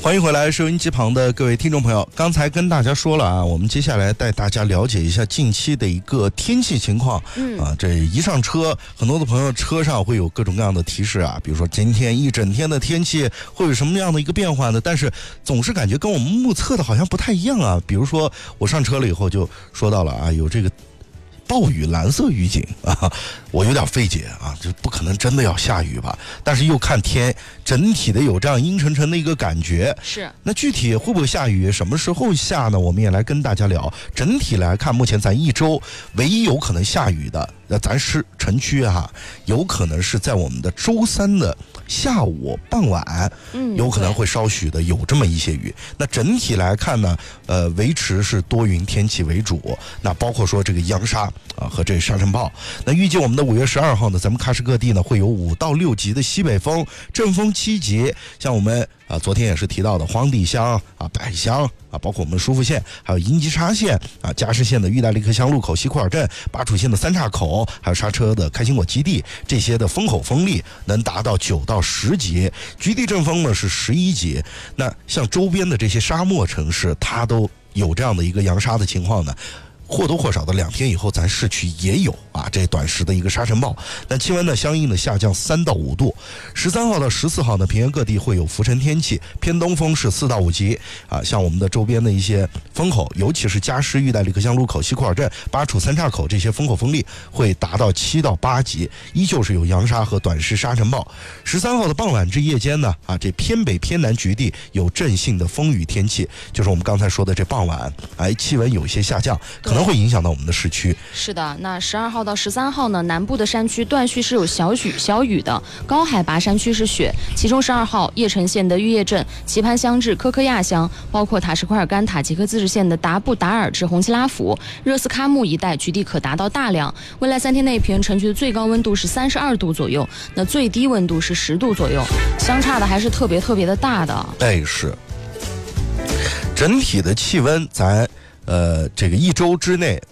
欢迎回来，收音机旁的各位听众朋友。刚才跟大家说了啊，我们接下来带大家了解一下近期的一个天气情况。这一上车，很多的朋友车上会有各种各样的提示啊，比如说今天一整天的天气会有什么样的一个变化呢？但是总是感觉跟我们目测的好像不太一样啊。比如说我上车了以后就说到了啊，有这个暴雨蓝色预警啊，我有点费解啊，这不可能真的要下雨吧？但是又看天，整体的有这样阴沉沉的一个感觉。 是。 那具体会不会下雨，什么时候下呢？我们也来跟大家聊。整体来看，目前咱一周唯一有可能下雨的，咱是城区啊，有可能是在我们的周三的下午傍晚，有可能会稍许的有这么一些雨。那整体来看呢，维持是多云天气为主。那包括说这个扬沙啊和这个沙尘暴。那预计我们的5月12号呢，咱们喀什各地呢会有5到6级的西北风，阵风7级。像我们昨天也是提到的黄底乡啊、百乡啊，包括我们舒富县，还有英吉沙县啊、嘉实县的玉带里克乡路口西库尔镇，巴楚县的三岔口，还有刹车的开心果基地，这些的风口风力能达到9到10级，局地阵风呢是11级。那像周边的这些沙漠城市，它都有这样的一个扬沙的情况呢。或多或少的2天以后，咱市区也有啊，这短时的一个沙尘暴。那气温呢，相应的下降3到5度。13号到14号呢，平原各地会有浮尘天气，偏东风是4到5级啊。像我们的周边的一些风口，尤其是嘉实、玉带里克乡路口、西库尔镇、巴楚三岔口这些风口风力会达到7到8级，依旧是有扬沙和短时沙尘暴。13号的傍晚至夜间呢，这偏北偏南局地有阵性的风雨天气，就是我们刚才说的这傍晚，气温有些下降，可能会影响到我们的市区。 是的，那12号到13号呢，南部的山区断续是有小雨的，高海拔山区是雪。其中12号叶城县的玉叶镇、棋盘乡至科科亚乡，包括塔什库尔干塔吉克自治县的达布达尔至红旗拉府、热斯喀木一带，局地可达到大凉。未来3天内，平原城区的最高温度是32度左右，那最低温度是10度左右，相差的还是特别的大的。 是。整体的气温，咱这个一周之内